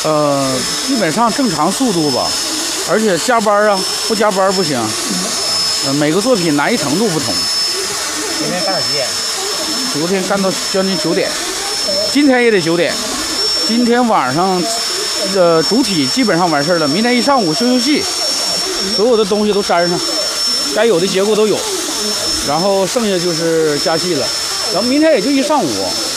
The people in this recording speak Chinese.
基本上正常速度吧，而且加班啊，不加班不行。每个作品难易程度不同。 今天干到几点？ 昨天干到将近9点，今天也得9点。今天晚上，主体基本上完事了。明天一上午修戏，所有的东西都粘上，该有的结构都有，然后剩下就是加戏了。然后明天也就一上午。